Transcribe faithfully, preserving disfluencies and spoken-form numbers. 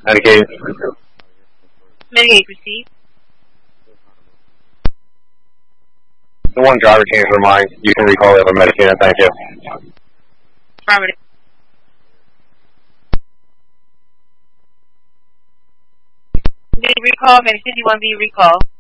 Medicaid. Medicaid received. The one driver changed their mind. You can recall it with Medicaid. Thank you. Affirmative. The recall, Medicaid fifty-one B recall.